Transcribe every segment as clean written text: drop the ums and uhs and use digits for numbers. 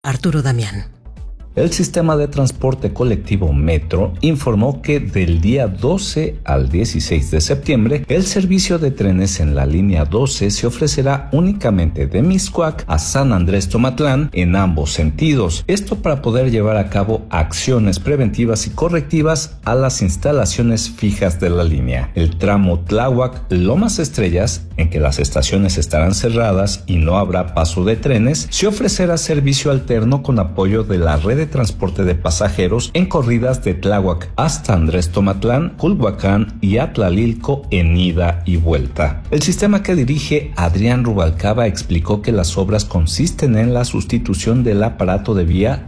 Arturo Damián. El sistema de transporte colectivo Metro informó que del día 12 al 16 de septiembre, el servicio de trenes en la línea 12 se ofrecerá únicamente de Mixcoac a San Andrés Tomatlán en ambos sentidos. Esto para poder llevar a cabo acciones preventivas y correctivas a las instalaciones fijas de la línea. El tramo Tláhuac-Lomas Estrellas, en que las estaciones estarán cerradas y no habrá paso de trenes, se ofrecerá servicio alterno con apoyo de la red de transporte de pasajeros en corridas de Tláhuac hasta Andrés Tomatlán, Culhuacán y Atlalilco en ida y vuelta. El sistema que dirige Adrián Rubalcaba explicó que las obras consisten en la sustitución del aparato de vía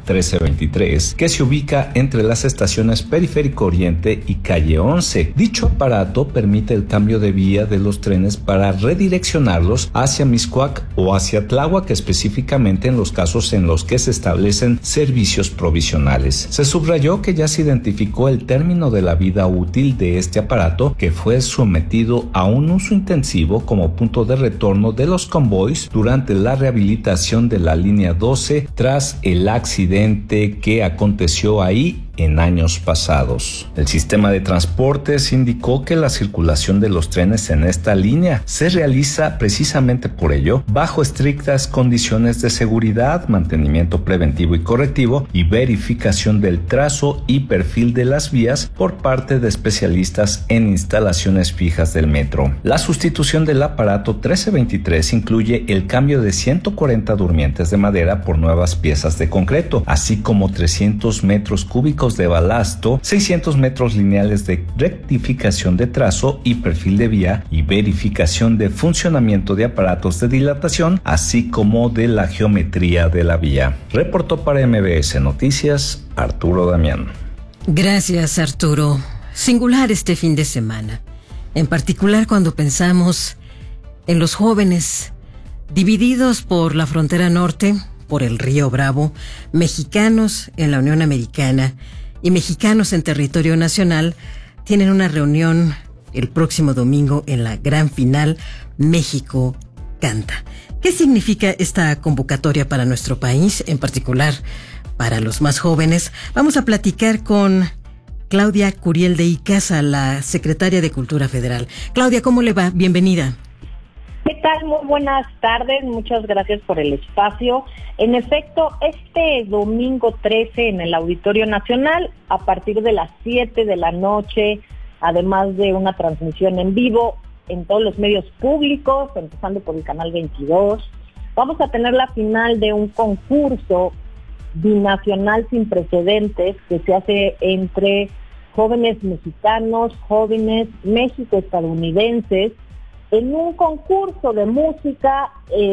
1323, que se ubica entre las estaciones Periférico Oriente y Calle 11. Dicho aparato permite el cambio de vía de los trenes para redireccionarlos hacia Mixcoac o hacia Tláhuac, específicamente en los casos en los que se establecen servicios provisionales. Se subrayó que ya se identificó el término de la vida útil de este aparato, que fue sometido a un uso intensivo como punto de retorno de los convoys durante la rehabilitación de la línea 12 tras el accidente que aconteció ahí en años pasados. El sistema de transportes indicó que la circulación de los trenes en esta línea se realiza precisamente por ello bajo estrictas condiciones de seguridad, mantenimiento preventivo y correctivo y verificación del trazo y perfil de las vías por parte de especialistas en instalaciones fijas del metro. La sustitución del aparato 1323 incluye el cambio de 140 durmientes de madera por nuevas piezas de concreto, así como 300 metros cúbicos de balasto, 600 metros lineales de rectificación de trazo y perfil de vía y verificación de funcionamiento de aparatos de dilatación, así como de la geometría de la vía. Reportó para MBS Noticias, Arturo Damián. Gracias, Arturo. Singular este fin de semana, en particular cuando pensamos en los jóvenes divididos por la frontera norte, por el río Bravo, mexicanos en la Unión Americana y mexicanos en territorio nacional. Tienen una reunión el próximo domingo en la gran final México Canta. ¿Qué significa esta convocatoria para nuestro país, en particular para los más jóvenes? Vamos a platicar con Claudia Curiel de Icaza, la secretaria de Cultura Federal. Claudia, ¿cómo le va? Bienvenida. ¿Qué tal? Muy buenas tardes, muchas gracias por el espacio. En efecto, este domingo 13 en el Auditorio Nacional, a partir de las 7 de la noche, además de una transmisión en vivo en todos los medios públicos, empezando por el canal 22, vamos a tener la final de un concurso binacional sin precedentes que se hace entre jóvenes mexicanos, jóvenes México-estadounidenses, en un concurso de música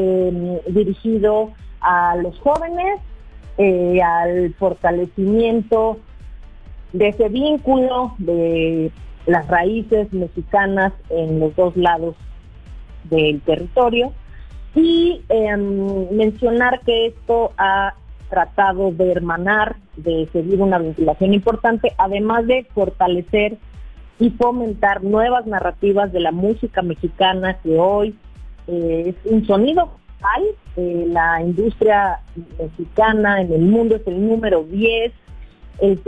dirigido a los jóvenes, al fortalecimiento de ese vínculo de las raíces mexicanas en los dos lados del territorio, y mencionar que esto ha tratado de hermanar, de seguir una vinculación importante, además de fortalecer y fomentar nuevas narrativas de la música mexicana, que hoy es un sonido global. La industria mexicana en el mundo es el número 10, el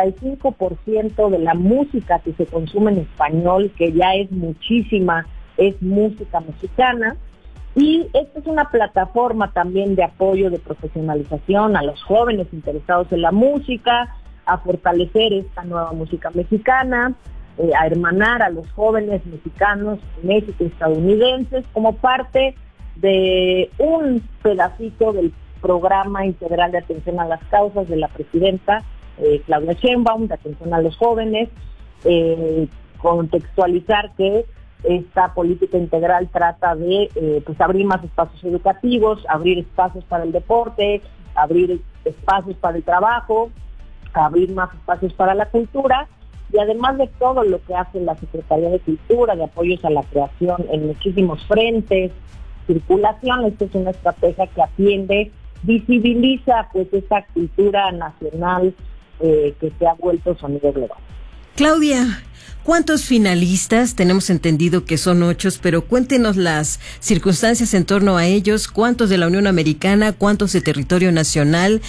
75% de la música que se consume en español, que ya es muchísima, es música mexicana. Y esta es una plataforma también de apoyo, de profesionalización a los jóvenes interesados en la música, a fortalecer esta nueva música mexicana, a hermanar a los jóvenes mexicanos, México-estadounidenses, como parte de un pedacito del programa integral de atención a las causas de la presidenta Claudia Sheinbaum, de atención a los jóvenes. Contextualizar que esta política integral trata de abrir más espacios educativos, abrir espacios para el deporte, abrir espacios para el trabajo, abrir más espacios para la cultura, y además de todo lo que hace la Secretaría de Cultura, de apoyos a la creación en muchísimos frentes, circulación. Esta es una estrategia que atiende, visibiliza pues esta cultura nacional que se ha vuelto sonido global. Claudia, ¿cuántos finalistas? Tenemos entendido que son 8, pero cuéntenos las circunstancias en torno a ellos. ¿Cuántos de la Unión Americana? ¿Cuántos de territorio nacional?